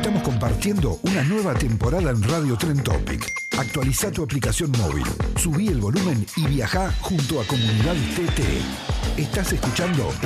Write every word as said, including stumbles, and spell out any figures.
estamos compartiendo una nueva temporada en Radio Trend Topic. Actualiza tu aplicación móvil, subí el volumen y viajá junto a Comunidad T T. Estás escuchando